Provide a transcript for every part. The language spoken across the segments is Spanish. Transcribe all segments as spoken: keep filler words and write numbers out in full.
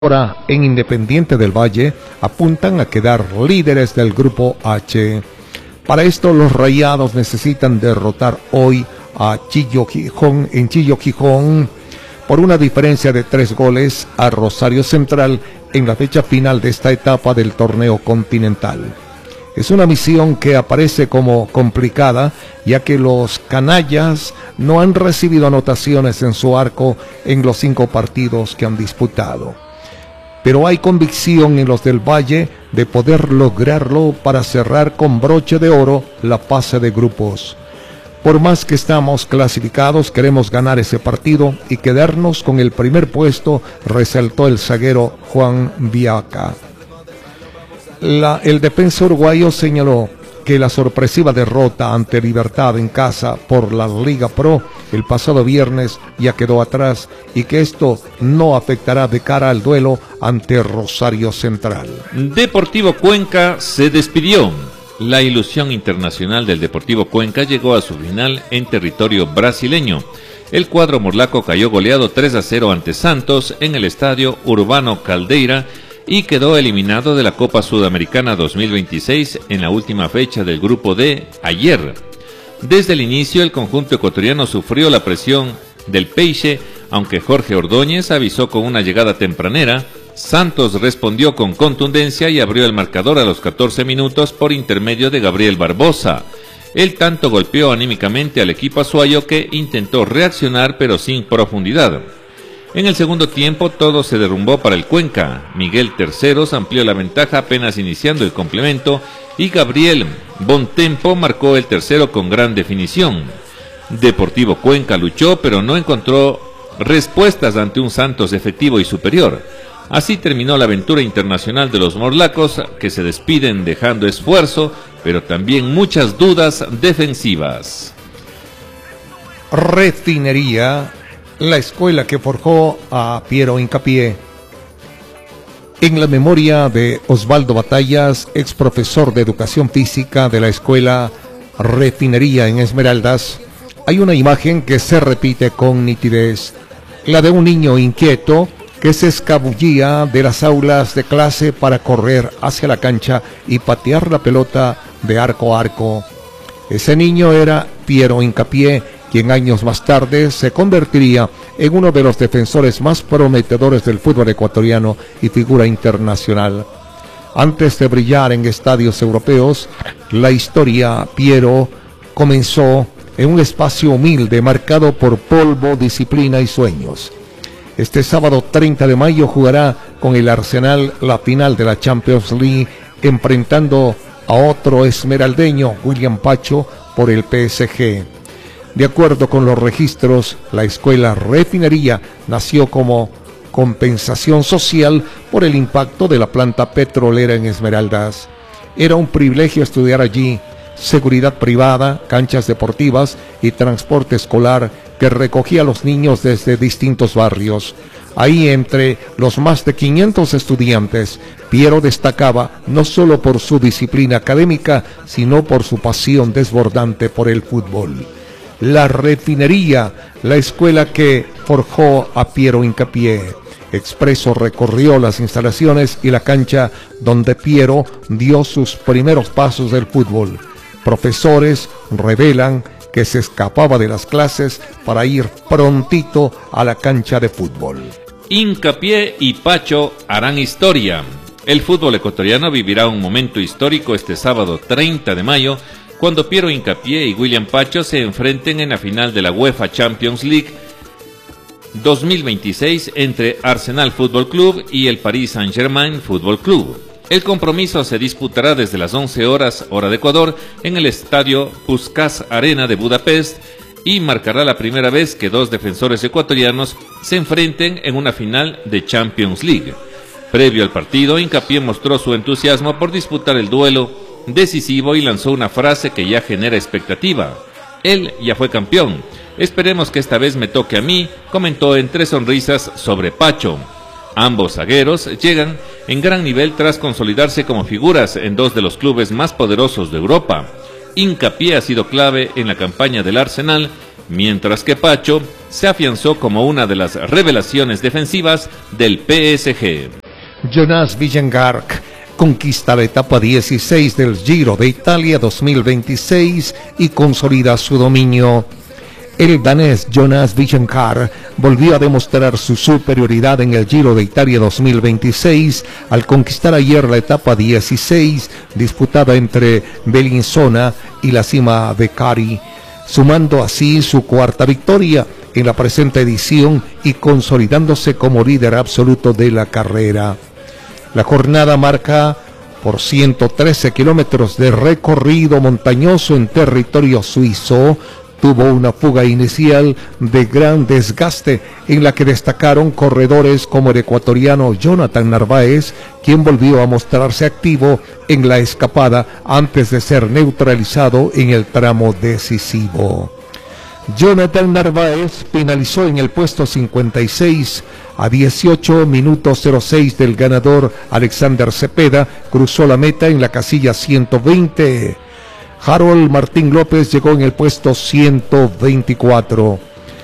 Ahora en Independiente del Valle apuntan a quedar líderes del grupo H. Para esto los Rayados necesitan derrotar hoy a Chillo Gijón en Chillo Gijón por una diferencia de tres goles a Rosario Central en la fecha final de esta etapa del torneo continental. Es una misión que aparece como complicada, ya que los canallas no han recibido anotaciones en su arco en los cinco partidos que han disputado. Pero hay convicción en los del Valle de poder lograrlo para cerrar con broche de oro la fase de grupos. Por más que estamos clasificados, queremos ganar ese partido y quedarnos con el primer puesto, resaltó el zaguero Juan Viaca. La, el defensa uruguayo señaló que la sorpresiva derrota ante Libertad en casa por la Liga Pro el pasado viernes ya quedó atrás y que esto no afectará de cara al duelo ante Rosario Central. Deportivo Cuenca se despidió. La ilusión internacional del Deportivo Cuenca llegó a su final en territorio brasileño. El cuadro morlaco cayó goleado tres a cero ante Santos en el estadio Urbano Caldeira y quedó eliminado de la Copa Sudamericana dos mil veintiséis en la última fecha del grupo D ayer. Desde el inicio el conjunto ecuatoriano sufrió la presión del Peixe, aunque Jorge Ordóñez avisó con una llegada tempranera. Santos respondió con contundencia y abrió el marcador a los catorce minutos por intermedio de Gabriel Barbosa. El tanto golpeó anímicamente al equipo azuayo, que intentó reaccionar pero sin profundidad. En el segundo tiempo todo se derrumbó para el Cuenca. Miguel Terceros amplió la ventaja apenas iniciando el complemento y Gabriel Bontempo marcó el tercero con gran definición. Deportivo Cuenca luchó pero no encontró respuestas ante un Santos efectivo y superior. Así terminó la aventura internacional de los morlacos, que se despiden dejando esfuerzo pero también muchas dudas defensivas. Refinería, la escuela que forjó a Piero Hincapié. En la memoria de Osvaldo Batallas, ex profesor de educación física de la escuela Refinería en Esmeraldas, hay una imagen que se repite con nitidez, la de un niño inquieto que se escabullía de las aulas de clase para correr hacia la cancha y patear la pelota de arco a arco. Ese niño era Piero Hincapié, quien años más tarde se convertiría en uno de los defensores más prometedores del fútbol ecuatoriano y figura internacional. Antes de brillar en estadios europeos, la historia Piero comenzó en un espacio humilde marcado por polvo, disciplina y sueños. Este sábado treinta de mayo jugará con el Arsenal la final de la Champions League, enfrentando a otro esmeraldeño, William Pacho, por el P S G. De acuerdo con los registros, la escuela Refinería nació como compensación social por el impacto de la planta petrolera en Esmeraldas. Era un privilegio estudiar allí, seguridad privada, canchas deportivas y transporte escolar que recogía a los niños desde distintos barrios. Ahí, entre los más de quinientos estudiantes, Piero destacaba no solo por su disciplina académica, sino por su pasión desbordante por el fútbol. La Refinería, la escuela que forjó a Piero Hincapié. Expreso recorrió las instalaciones y la cancha donde Piero dio sus primeros pasos del fútbol. Profesores revelan que se escapaba de las clases para ir prontito a la cancha de fútbol. Hincapié y Pacho harán historia. El fútbol ecuatoriano vivirá un momento histórico este sábado treinta de mayo, cuando Piero Hincapié y William Pacho se enfrenten en la final de la UEFA Champions League dos mil veintiséis entre Arsenal Fútbol Club y el Paris Saint-Germain Fútbol Club. El compromiso se disputará desde las once horas, hora de Ecuador, en el estadio Puskás Arena de Budapest y marcará la primera vez que dos defensores ecuatorianos se enfrenten en una final de Champions League. Previo al partido, Hincapié mostró su entusiasmo por disputar el duelo decisivo y lanzó una frase que ya genera expectativa. Él ya fue campeón. Esperemos que esta vez me toque a mí, comentó entre sonrisas sobre Pacho. Ambos zagueros llegan en gran nivel tras consolidarse como figuras en dos de los clubes más poderosos de Europa. Hincapié ha sido clave en la campaña del Arsenal, mientras que Pacho se afianzó como una de las revelaciones defensivas del P S G. Jonas Vingegaard conquista la etapa dieciséis del Giro de Italia dos mil veintiséis y consolida su dominio. El danés Jonas Vingegaard volvió a demostrar su superioridad en el Giro de Italia dos mil veintiséis al conquistar ayer la etapa dieciséis disputada entre Bellinzona y la cima de Cari, sumando así su cuarta victoria en la presente edición y consolidándose como líder absoluto de la carrera. La jornada marca por ciento trece kilómetros de recorrido montañoso en territorio suizo. Tuvo una fuga inicial de gran desgaste en la que destacaron corredores como el ecuatoriano Jonathan Narváez, quien volvió a mostrarse activo en la escapada antes de ser neutralizado en el tramo decisivo. Jonathan Narváez finalizó en el puesto cincuenta y seis a dieciocho minutos cero seis del ganador Alexander Cepeda, cruzó la meta en la casilla ciento veinte. Harold Martín López llegó en el puesto ciento veinticuatro.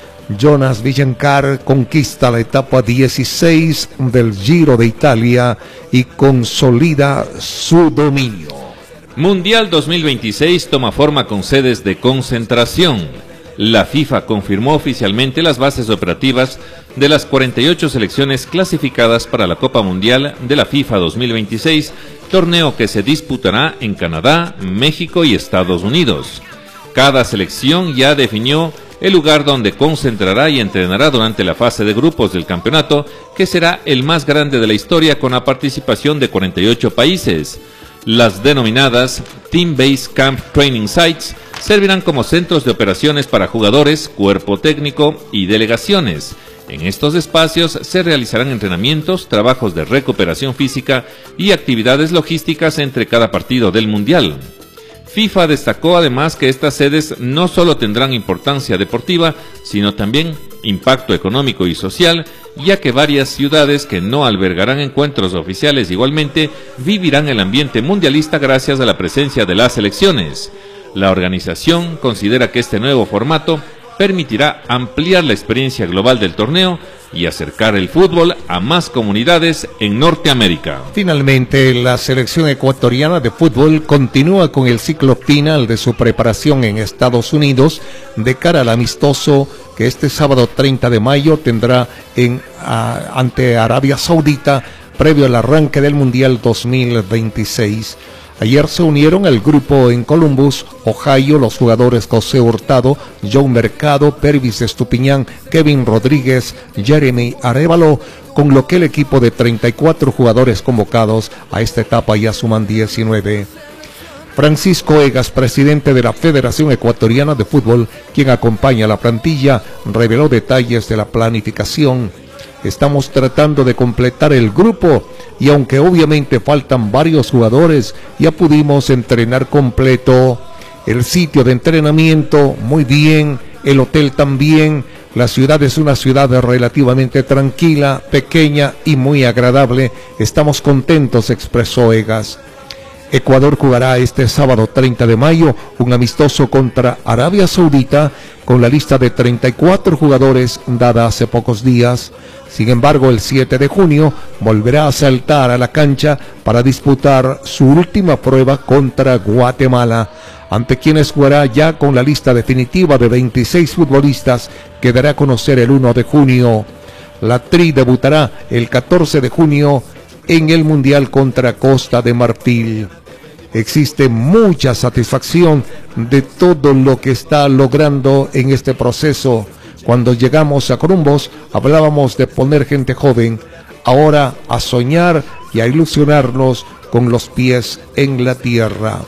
Jonas Vingegaard conquista la etapa dieciséis del Giro de Italia y consolida su dominio. Mundial dos mil veintiséis toma forma con sedes de concentración. La FIFA confirmó oficialmente las bases operativas de las cuarenta y ocho selecciones clasificadas para la Copa Mundial de la FIFA dos mil veintiséis, torneo que se disputará en Canadá, México y Estados Unidos. Cada selección ya definió el lugar donde concentrará y entrenará durante la fase de grupos del campeonato, que será el más grande de la historia con la participación de cuarenta y ocho países. Las denominadas Team Base Camp Training Sites servirán como centros de operaciones para jugadores, cuerpo técnico y delegaciones. En estos espacios se realizarán entrenamientos, trabajos de recuperación física y actividades logísticas entre cada partido del Mundial. FIFA destacó además que estas sedes no solo tendrán importancia deportiva, sino también impacto económico y social, ya que varias ciudades que no albergarán encuentros oficiales igualmente vivirán el ambiente mundialista gracias a la presencia de las selecciones. La organización considera que este nuevo formato permitirá ampliar la experiencia global del torneo y acercar el fútbol a más comunidades en Norteamérica. Finalmente, la selección ecuatoriana de fútbol continúa con el ciclo final de su preparación en Estados Unidos de cara al amistoso que este sábado treinta de mayo tendrá en, a, ante Arabia Saudita previo al arranque del Mundial dos mil veintiséis. Ayer se unieron al grupo en Columbus, Ohio, los jugadores José Hurtado, Joe Mercado, Pervis Estupiñán, Kevin Rodríguez, Jeremy Arévalo, con lo que el equipo de treinta y cuatro jugadores convocados a esta etapa ya suman diecinueve. Francisco Egas, presidente de la Federación Ecuatoriana de Fútbol, quien acompaña a la plantilla, reveló detalles de la planificación. Estamos tratando de completar el grupo y aunque obviamente faltan varios jugadores, ya pudimos entrenar completo. El sitio de entrenamiento, muy bien, el hotel también. La ciudad es una ciudad relativamente tranquila, pequeña y muy agradable. Estamos contentos, expresó Egas. Ecuador jugará este sábado treinta de mayo un amistoso contra Arabia Saudita con la lista de treinta y cuatro jugadores dada hace pocos días. Sin embargo, el siete de junio volverá a saltar a la cancha para disputar su última prueba contra Guatemala, ante quienes jugará ya con la lista definitiva de veintiséis futbolistas que dará a conocer el uno de junio. La Tri debutará el catorce de junio en el Mundial contra Costa de Marfil. Existe mucha satisfacción de todo lo que está logrando en este proceso. Cuando llegamos a Columbus hablábamos de poner gente joven, ahora a soñar y a ilusionarnos con los pies en la tierra.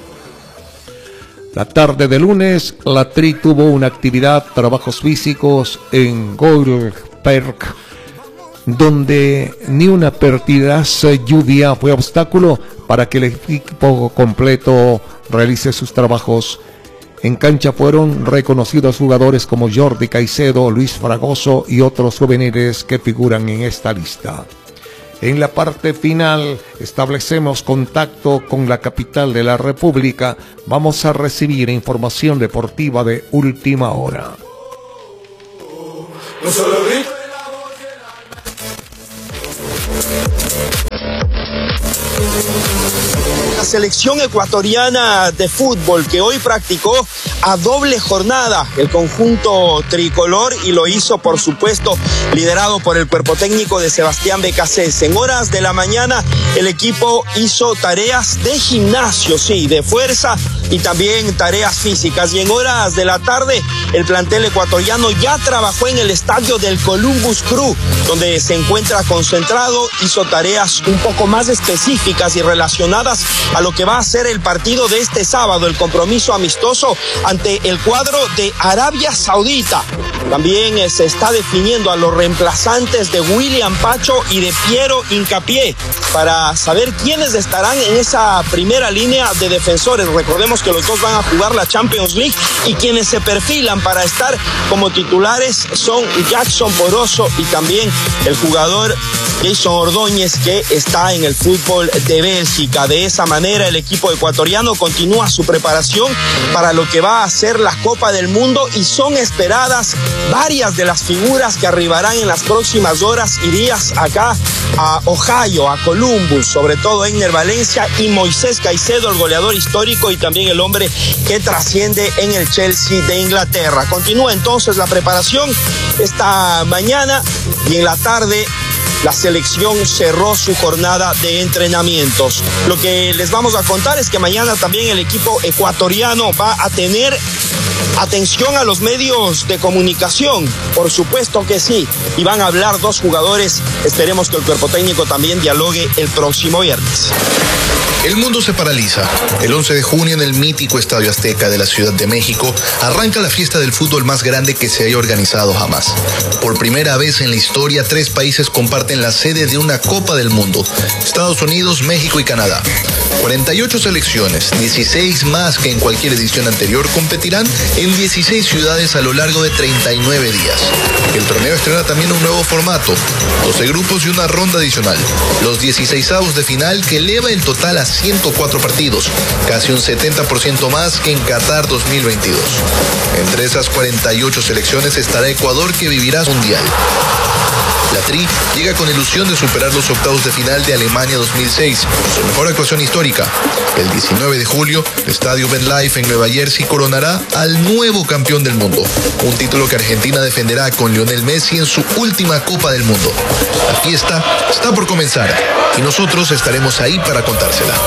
La tarde de lunes, la Tri tuvo una actividad, trabajos físicos en Gold Park, donde ni una pertinaza lluvia fue obstáculo para que el equipo completo realice sus trabajos. En cancha fueron reconocidos jugadores como Jordi Caicedo, Luis Fragoso y otros juveniles que figuran en esta lista. En la parte final establecemos contacto con la capital de la República. Vamos a recibir información deportiva de última hora. Un solo grito. La selección ecuatoriana de fútbol que hoy practicó a doble jornada el conjunto tricolor y lo hizo, por supuesto, liderado por el cuerpo técnico de Sebastián Becasés. En horas de la mañana el equipo hizo tareas de gimnasio, sí, de fuerza y también tareas físicas. Y en horas de la tarde el plantel ecuatoriano ya trabajó en el estadio del Columbus Crew, donde se encuentra concentrado. Hizo tareas un poco más específicas y relacionadas a lo que va a ser el partido de este sábado, el compromiso amistoso ante el cuadro de Arabia Saudita. También eh, se está definiendo a los reemplazantes de William Pacho y de Piero Hincapié para saber quiénes estarán en esa primera línea de defensores. Recordemos que los dos van a jugar la Champions League y quienes se perfilan para estar como titulares son Jackson Poroso y también el jugador Jason Ordóñez, que está en el fútbol de Bélgica. De esa manera el equipo ecuatoriano continúa su preparación para lo que va a ser la Copa del Mundo y son esperadas varias de las figuras que arribarán en las próximas horas y días acá a Ohio, a Columbus, sobre todo Einer Valencia y Moisés Caicedo, el goleador histórico y también el hombre que trasciende en el Chelsea de Inglaterra. Continúa entonces la preparación esta mañana y en la tarde la selección cerró su jornada de entrenamientos. Lo que les vamos a contar es que mañana también el equipo ecuatoriano va a tener atención a los medios de comunicación, por supuesto que sí, y van a hablar dos jugadores. Esperemos que el cuerpo técnico también dialogue el próximo viernes. El mundo se paraliza. El once de junio en el mítico Estadio Azteca de la Ciudad de México arranca la fiesta del fútbol más grande que se haya organizado jamás. Por primera vez en la historia, tres países comparten la sede de una Copa del Mundo: Estados Unidos, México y Canadá. cuarenta y ocho selecciones, dieciséis más que en cualquier edición anterior, competirán en dieciséis ciudades a lo largo de treinta y nueve días. El torneo estrena también un nuevo formato: doce grupos y una ronda adicional. Los dieciseisavos de final, que eleva el total a ciento cuatro partidos, casi un setenta por ciento más que en Qatar dos mil veintidós. Entre esas cuarenta y ocho selecciones estará Ecuador, que vivirá mundial. La Tri llega con ilusión de superar los octavos de final de Alemania dos mil seis, su mejor actuación histórica. El diecinueve de julio, el estadio MetLife en Nueva Jersey coronará al nuevo campeón del mundo, un título que Argentina defenderá con Lionel Messi en su última Copa del Mundo. La fiesta está por comenzar y nosotros estaremos ahí para contársela.